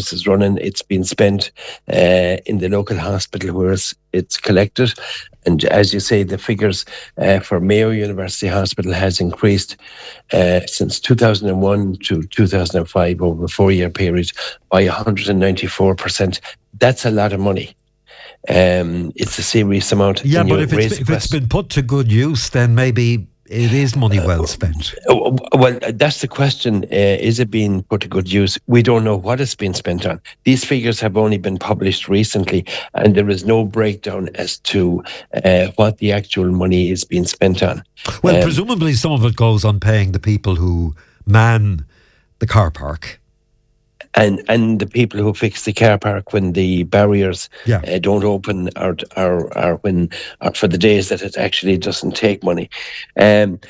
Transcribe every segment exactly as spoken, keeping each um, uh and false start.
bus is running, it's been spent uh, in the local hospital where it's, it's collected. And as you say, the figures uh, for Mayo University Hospital has increased uh, since two thousand one to two thousand five, over a four-year period, by one hundred ninety-four percent. That's a lot of money. Um, it's a serious amount. Yeah, but if it's, if it's been put to good use, then maybe it is money well spent. Uh, well, that's the question. Uh, is it being put to good use? We don't know what it's been spent on. These figures have only been published recently, and there is no breakdown as to uh, what the actual money is being spent on. Well, um, presumably some of it goes on paying the people who man the car park. And and the people who fix the car park when the barriers yeah. uh, don't open, or, or or when or for the days that it actually doesn't take money. Um,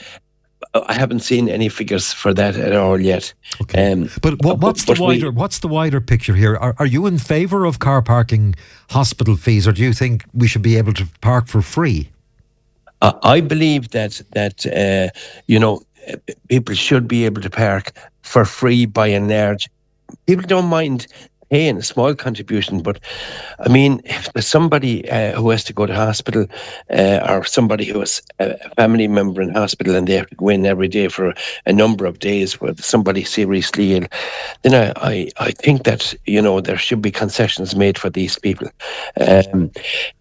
I haven't seen any figures for that at all yet. Okay. Um, but what, what's but, the wider we, what's the wider picture here? Are are you in favour of car parking hospital fees, or do you think we should be able to park for free? Uh, I believe that that uh, you know people should be able to park for free by and large. People don't mind paying a small contribution, but I mean, if there's somebody uh, who has to go to hospital, uh, or somebody who has a family member in hospital and they have to go in every day for a, a number of days with somebody seriously ill, then I, I, I think that, you know, there should be concessions made for these people. Um,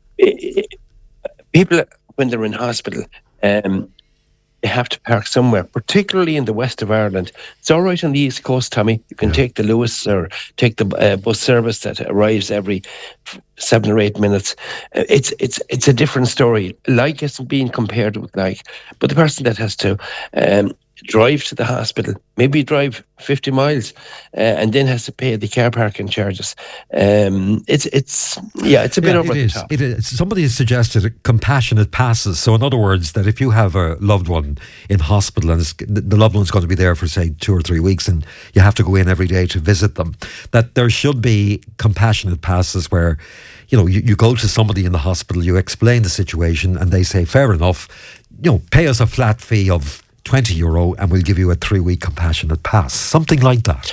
it, it, people, when they're in hospital, um, they have to park somewhere, particularly in the west of Ireland. It's all right on the east coast, Tommy. You can yeah. take the Lewis or take the uh, bus service that arrives every seven or eight minutes. Uh, it's it's it's a different story. Like isn't being compared with like, but the person that has to um, drive to the hospital, maybe drive fifty miles, uh, and then has to pay the car parking charges. Um, it's it's yeah, it's a bit yeah, over it the is. top. It is. Somebody has suggested compassionate passes. So in other words, that if you have a loved one in hospital and the loved one's going to be there for say two or three weeks, and you have to go in every day to visit them, that there should be compassionate passes where, you know, you, you go to somebody in the hospital, you explain the situation, and they say, fair enough, you know, pay us a flat fee of twenty euro and we'll give you a three-week compassionate pass. Something like that.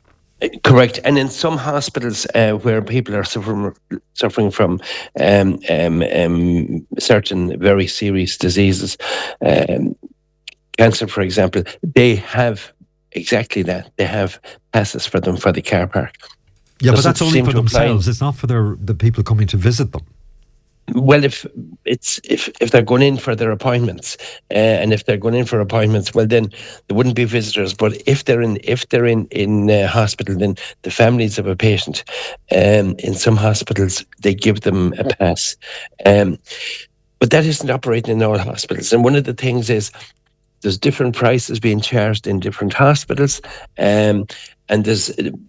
Correct. And in some hospitals uh, where people are suffering suffering from um, um, um, certain very serious diseases, um, cancer, for example, they have exactly that. They have passes for them for the car park. Yeah, but that's only for themselves. It's not for their, the people coming to visit them. Well, if it's if, if they're going in for their appointments, uh, and if they're going in for appointments, well, then there wouldn't be visitors. But if they're in if they're in in uh, hospital, then the families of a patient, um, in some hospitals, they give them a pass. Um, but that isn't operating in all hospitals. And one of the things is there's different prices being charged in different hospitals, um, and there's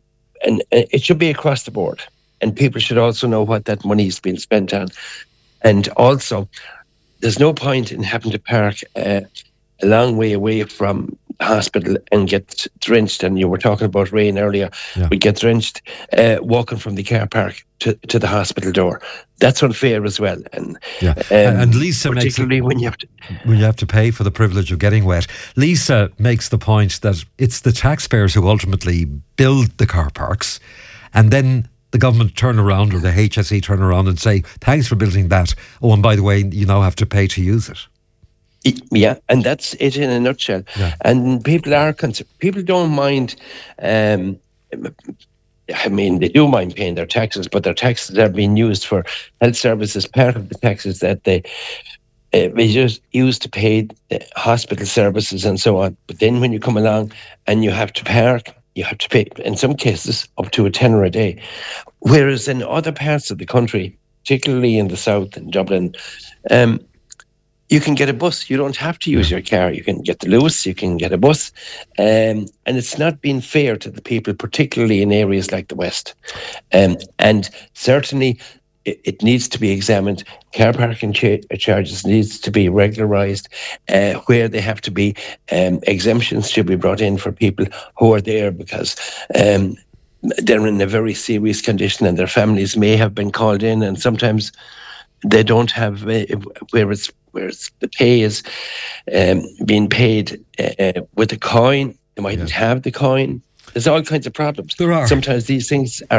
and it should be across the board. And people should also know what that money is being spent on. And also, there's no point in having to park uh, a long way away from the hospital and get drenched. And you were talking about rain earlier. Yeah. We get drenched uh, walking from the car park to, to the hospital door. That's unfair as well. And yeah, um, and Lisa particularly makes it, when you have to when you have to pay for the privilege of getting wet. Lisa makes the point that it's the taxpayers who ultimately build the car parks, and then the government turn around, or the H S E turn around and say, thanks for building that. Oh, and by the way, you now have to pay to use it. Yeah, and that's it in a nutshell. Yeah. And people are concerned. People don't mind. Um, I mean, they do mind paying their taxes, but their taxes are being used for health services. Part of the taxes that they uh, they just use to pay the hospital services and so on. But then when you come along and you have to park, you have to pay, in some cases, up to a tenner a day. Whereas in other parts of the country, particularly in the south, in Dublin, um, you can get a bus. You don't have to use your car. You can get the Lewis, you can get a bus. Um, and it's not been fair to the people, particularly in areas like the West. Um, and certainly, it, it needs to be examined. Car parking cha- charges needs to be regularised. Uh, where they have to be, um, exemptions should be brought in for people who are there because um, they're in a very serious condition and their families may have been called in, and sometimes they don't have uh, where it's where it's, the pay is um, being paid uh, with a coin. They mightn't yeah. have the coin. There's all kinds of problems. There are. Sometimes these things are